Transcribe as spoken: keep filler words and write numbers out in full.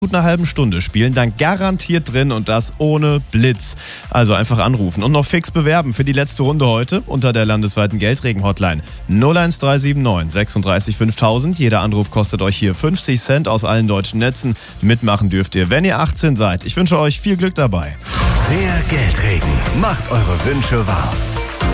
gut einer halben Stunde spielen, dann garantiert drin und das ohne Blitz. Also einfach anrufen und noch fix bewerben für die letzte Runde heute unter der landesweiten Geldregen-Hotline null eins drei sieben neun sechsunddreißig fünftausend. Jeder Anruf kostet euch hier fünfzig Cent aus allen deutschen Netzen. Mitmachen dürft ihr, wenn ihr achtzehn seid. Ich wünsche euch viel Glück dabei. Der Geldregen macht eure Wünsche wahr.